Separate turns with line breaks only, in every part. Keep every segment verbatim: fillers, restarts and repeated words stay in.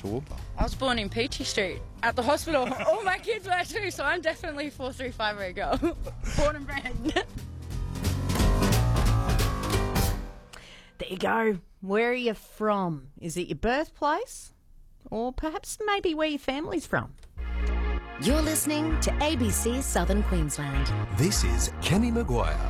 Toowoomba?
I was born in Peachy Street at the hospital. All my kids were too, so I'm definitely four three five girl. Born and bred.
There you go. Where are you from? Is it your birthplace? Or perhaps maybe where your family's from?
You're listening to A B C Southern Queensland.
This is Kenny Maguire.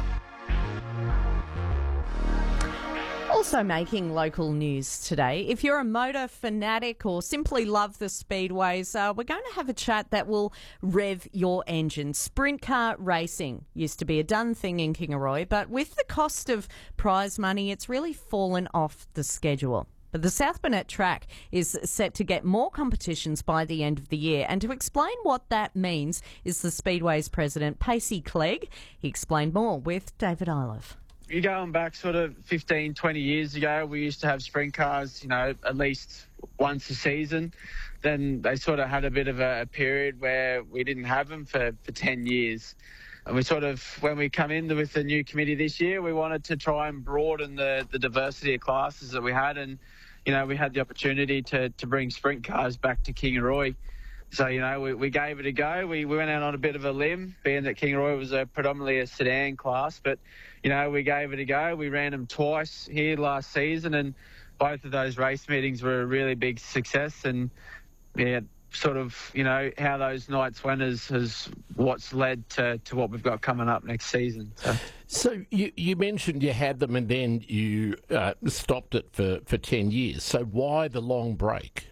Also making local news today, if you're a motor fanatic or simply love the speedways, uh, we're going to have a chat that will rev your engine. Sprint car racing used to be a done thing in Kingaroy, but with the cost of prize money, it's really fallen off the schedule. But the South Burnett track is set to get more competitions by the end of the year. And to explain what that means is the Speedway's president, Pacey Clegg. He explained more with David Iliff.
You're going back sort of fifteen, twenty years ago, we used to have sprint cars, you know, at least once a season. Then they sort of had a bit of a, a period where we didn't have them for, for ten years. And we sort of, when we come in with the new committee this year, we wanted to try and broaden the, the diversity of classes that we had. And, you know, we had the opportunity to, to bring sprint cars back to Kingaroy. So, you know, we, we gave it a go. We, we went out on a bit of a limb, being that Kingaroy was a predominantly a sedan class. But, you know, we gave it a go. We ran them twice here last season, and both of those race meetings were a really big success. And, yeah, sort of, you know, how those nights went is, is what's led to, to what we've got coming up next season. So,
so you, you mentioned you had them and then you uh, stopped it for, for ten years. So why the long break?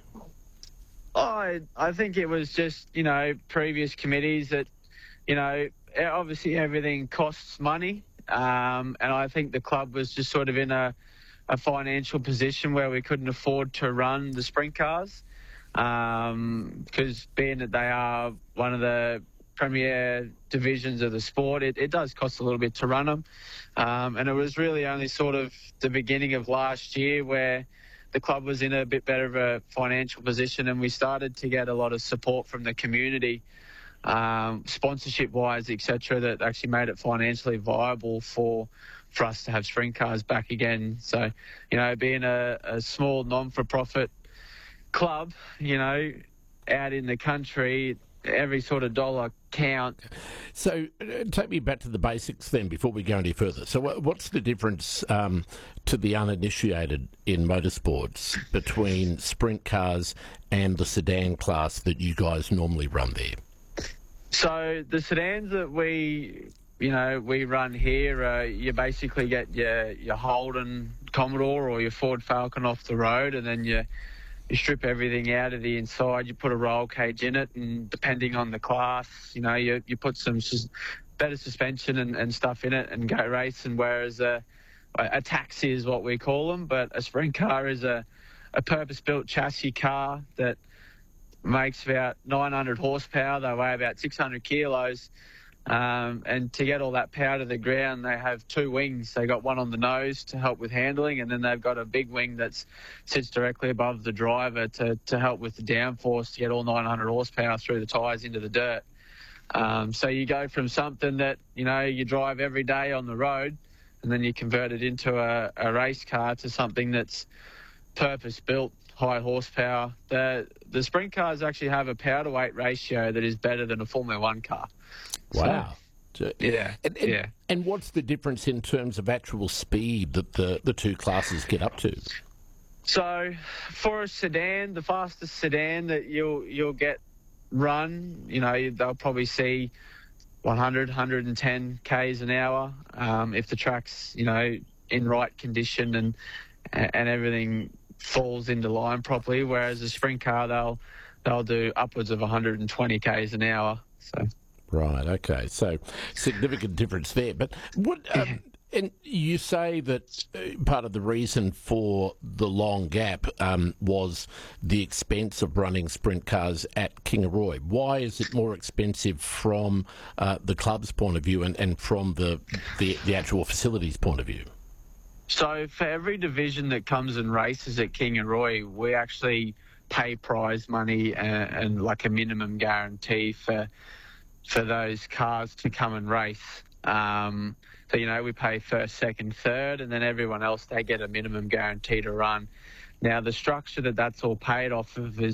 I I think it was just, you know, previous committees that, you know, obviously everything costs money. Um, and I think the club was just sort of in a, a financial position where we couldn't afford to run the sprint cars. Um, because being that they are one of the premier divisions of the sport, it, it does cost a little bit to run them. Um, and it was really only sort of the beginning of last year where the club was in a bit better of a financial position, and we started to get a lot of support from the community, um, sponsorship-wise, et cetera, that actually made it financially viable for for us to have sprint cars back again. So, you know, being a, a small non-for-profit club, you know, out in the country, every sort of dollar count.
So uh, take me back to the basics then before we go any further. So uh, what's the difference um, to the uninitiated in motorsports between sprint cars and the sedan class that you guys normally run there?
So the sedans that we, you know, we run here, uh, you basically get your, your Holden Commodore or your Ford Falcon off the road, and then you You strip everything out of the inside, you put a roll cage in it, and depending on the class, you know, you, you put some sus- better suspension and, and stuff in it and go racing, whereas a, a taxi is what we call them, but a sprint car is a, a purpose-built chassis car that makes about nine hundred horsepower. They weigh about six hundred kilos. Um, and to get all that power to the ground, they have two wings. They got one on the nose to help with handling, and then they've got a big wing that sits directly above the driver to, to help with the downforce to get all nine hundred horsepower through the tyres into the dirt. Um, so you go from something that, you know, you drive every day on the road, and then you convert it into a, a race car to something that's purpose-built, high horsepower. The, the sprint cars actually have a power-to-weight ratio that is better than a Formula One car.
Wow.
So, yeah,
and, and,
yeah.
And what's the difference in terms of actual speed that the, the two classes get up to?
So for a sedan, the fastest sedan that you'll you'll get run, you know, they'll probably see one hundred, one hundred ten kays an hour um, if the track's, you know, in right condition and and everything falls into line properly. Whereas a sprint car, they'll they'll do upwards of one hundred twenty kays an hour. So.
Right, okay, so significant difference there. But what, um, and you say that uh, part of the reason for the long gap um, was the expense of running sprint cars at Kingaroy. Why is it more expensive from uh, the club's point of view and, and from the, the the actual facilities point of view?
So for every division that comes and races at Kingaroy, we actually pay prize money and, and like a minimum guarantee for for those cars to come and race. Um, so, you know, we pay first, second, third, and then everyone else, they get a minimum guarantee to run. Now, the structure that that's all paid off of is